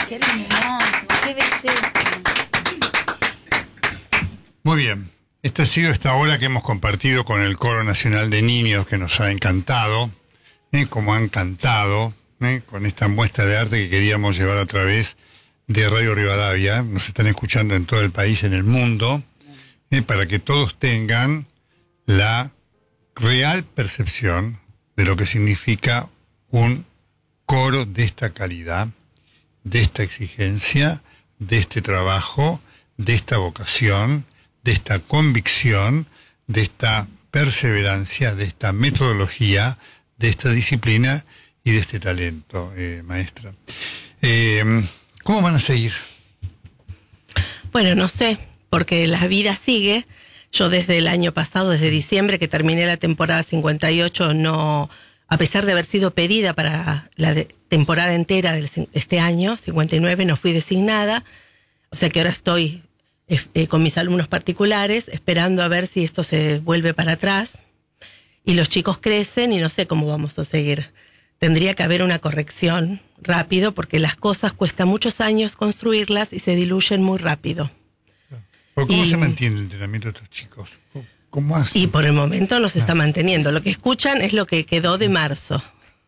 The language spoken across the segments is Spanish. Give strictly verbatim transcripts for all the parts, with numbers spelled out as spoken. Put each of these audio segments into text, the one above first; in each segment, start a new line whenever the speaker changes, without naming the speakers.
Qué hermoso, qué belleza.
Muy bien. Esta ha sido esta hora que hemos compartido con el Coro Nacional de Niños, que nos ha encantado, ¿eh? Como han cantado, ¿eh? Con esta muestra de arte que queríamos llevar a través de Radio Rivadavia. Nos están escuchando en todo el país, en el mundo, ¿eh? Para que todos tengan la real percepción de lo que significa un coro de esta calidad, de esta exigencia, de este trabajo, de esta vocación, de esta convicción, de esta perseverancia, de esta metodología, de esta disciplina y de este talento, eh, maestra. Eh, ¿Cómo van a seguir?
Bueno, no sé, porque la vida sigue. Yo desde el año pasado, desde diciembre que terminé la temporada cincuenta y ocho, no, a pesar de haber sido pedida para la de, temporada entera de este año, cincuenta y nueve, no fui designada. O sea que ahora estoy eh, con mis alumnos particulares, esperando a ver si esto se vuelve para atrás. Y los chicos crecen y no sé cómo vamos a seguir. Tendría que haber una corrección rápido, porque las cosas cuestan muchos años construirlas y se diluyen muy rápido.
¿Cómo
y,
se mantiene el entrenamiento de estos chicos? ¿Cómo hacen?
Y por el momento no se está manteniendo. Lo que escuchan es lo que quedó de marzo.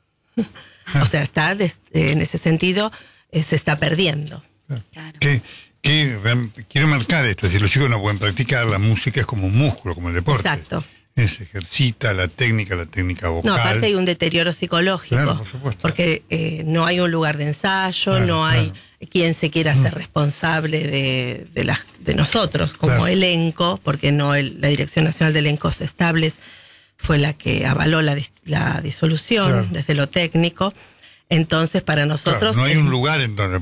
O sea, está des, eh, en ese sentido eh, se está perdiendo.
Claro.
¿Qué, qué, quiero marcar esto, es decir, los chicos no pueden practicar, la música es como un músculo, como el deporte.
Exacto.
Eh, se ejercita la técnica, la técnica vocal.
No, aparte hay un deterioro psicológico,
claro, por supuesto.
Porque eh, no hay un lugar de ensayo, claro, no hay claro. quien se quiera mm. ser responsable de, de, las, de nosotros como claro. elenco, porque no el, la Dirección Nacional de Elencos Estables fue la que avaló la, la disolución claro. desde lo técnico. Entonces, para nosotros...
Claro, no hay un lugar en donde...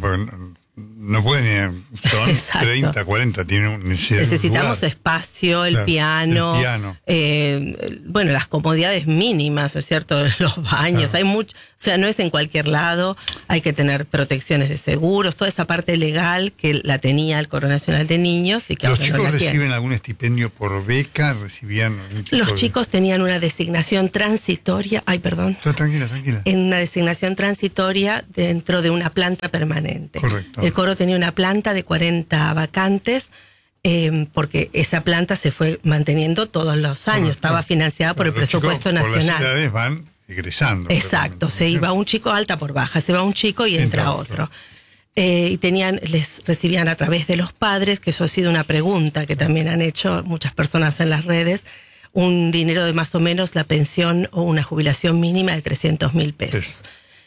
No pueden, son exacto. treinta, cuarenta, tienen un,
necesitamos espacio, el claro, piano,
el piano.
Eh, bueno, las comodidades mínimas, ¿no es cierto? Los baños, claro. hay mucho, o sea, no es en cualquier lado, hay que tener protecciones de seguros, toda esa parte legal que la tenía el Coro Nacional de Niños y que
¿Los
ahora
chicos
no la
reciben
tienen.
algún estipendio por beca? ¿Recibían algún tipo
Los
de...
chicos tenían una designación transitoria, ay, perdón.
No, tranquila, tranquila.
En una designación transitoria dentro de una planta permanente.
Correcto.
El Coro tenía una planta de cuarenta vacantes, eh, porque esa planta se fue manteniendo todos los años, bueno, estaba financiada por el presupuesto
chicos,
nacional.
Por las edades van egresando.
Exacto, se iba un chico alta por baja, se va un chico y entra, entra otro. otro. Eh, y tenían, les recibían a través de los padres, que eso ha sido una pregunta que también han hecho muchas personas en las redes, un dinero de más o menos la pensión o una jubilación mínima de trescientos mil pesos. Eso.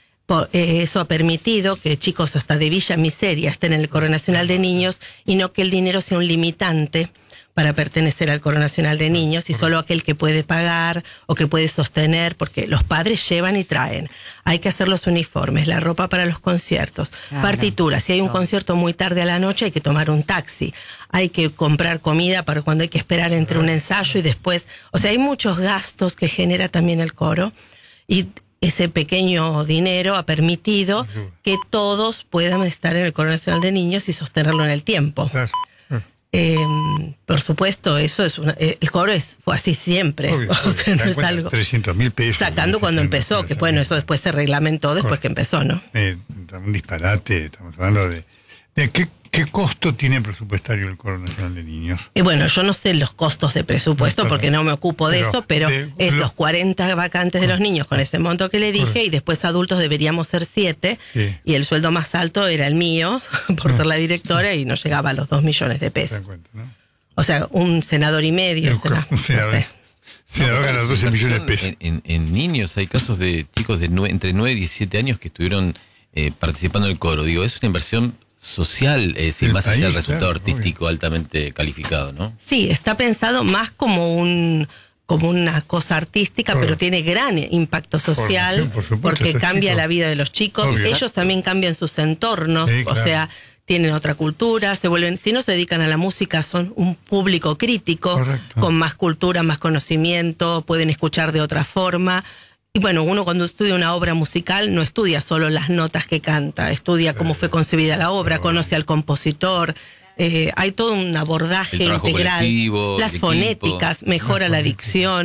Eso ha permitido que chicos hasta de Villa Miseria estén en el Coro Nacional de Niños y no que el dinero sea un limitante para pertenecer al Coro Nacional de Niños y solo aquel que puede pagar o que puede sostener, porque los padres llevan y traen. Hay que hacer los uniformes, la ropa para los conciertos, claro. partituras. Si hay un no. concierto muy tarde a la noche hay que tomar un taxi. Hay que comprar comida para cuando hay que esperar entre un ensayo y después. O sea, hay muchos gastos que genera también el coro y ese pequeño dinero ha permitido que todos puedan estar en el Coro Nacional de Niños y sostenerlo en el tiempo. Claro. Eh, por supuesto, eso es una, el coro es, fue así siempre. Obvio, o sea, no es algo.
trescientos mil pesos.
Sacando cuando empezó, que bueno, eso después se reglamentó después que empezó, ¿no?
Eh, un disparate, estamos hablando de. ¿De qué, qué costo tiene presupuestario el Coro Nacional de Niños?
Y bueno, yo no sé los costos de presupuesto no, porque no me ocupo de pero, eso, pero de, es lo, los cuarenta vacantes de los niños con ese monto que le dije correcto. Y después adultos deberíamos ser siete sí. Y el sueldo más alto era el mío por ser la directora y no llegaba a los dos millones de pesos.
Cuenta, ¿no?
O sea, un senador y medio. Será,
un senador, no sé. senador no, gana doce millones de pesos.
En, en, en niños hay casos de chicos de nueve, entre nueve y diecisiete años que estuvieron eh, participando en el coro. Digo, es una inversión social, es decir, más allá del resultado claro, artístico obvio. Altamente calificado, ¿no?
Sí, está pensado más como un como una cosa artística, por, pero tiene gran impacto social, por, por supuesto, porque cambia chicos. La vida de los chicos. Obvio. Ellos también cambian sus entornos, sí, claro. o sea, tienen otra cultura, se vuelven, si no se dedican a la música, son un público crítico, correcto. Con más cultura, más conocimiento, pueden escuchar de otra forma. Y bueno, uno cuando estudia una obra musical no estudia solo las notas que canta, estudia cómo fue concebida la obra, conoce al compositor, eh, hay todo un abordaje integral, las fonéticas, mejora la dicción,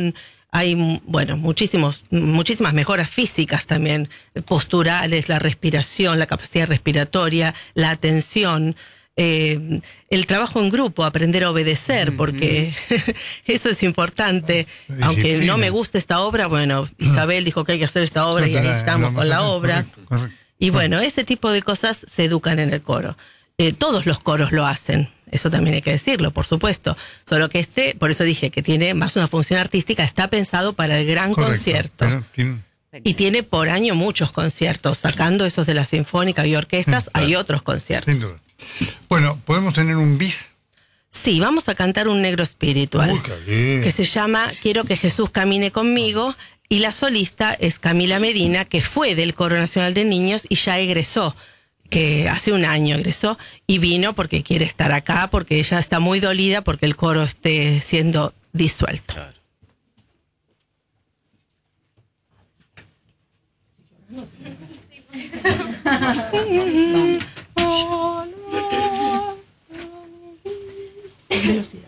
Hay, bueno, muchísimos, muchísimas mejoras físicas también, posturales, la respiración, la capacidad respiratoria, la atención, eh, el trabajo en grupo, aprender a obedecer, porque eso es importante.
La
Aunque
disciplina.
no me guste esta obra, bueno, Isabel dijo que hay que hacer esta obra y ahí estamos con la obra.
Correcto, correcto.
Y bueno, ese tipo de cosas se educan en el coro. Eh, todos los coros lo hacen, eso también hay que decirlo, por supuesto. Solo que este, por eso dije que tiene más una función artística, está pensado para el gran
Correcto,
concierto.
pero tiene-
Y tiene por año muchos conciertos, sacando esos de la sinfónica y orquestas,
Sí, claro.
hay otros conciertos.
sin duda. Bueno, ¿podemos tener un bis?
Sí, vamos a cantar un negro espiritual,
Uy, qué bien.
que se llama Quiero que Jesús camine conmigo, y la solista es Camila Medina, que fue del Coro Nacional de Niños y ya egresó, que hace un año egresó, y vino porque quiere estar acá, porque ella está muy dolida porque el coro esté siendo disuelto.
Claro.
Velocidad.